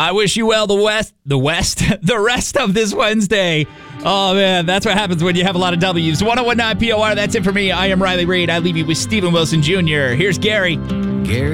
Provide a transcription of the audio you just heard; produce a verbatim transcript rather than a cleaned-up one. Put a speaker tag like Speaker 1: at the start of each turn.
Speaker 1: I wish you well the West, the West, the rest of this Wednesday. Oh, man, that's what happens when you have a lot of W's. one oh one point nine P O R, that's it for me. I am Riley Reid. I leave you with Steven Wilson Junior Here's Gary.
Speaker 2: Gary.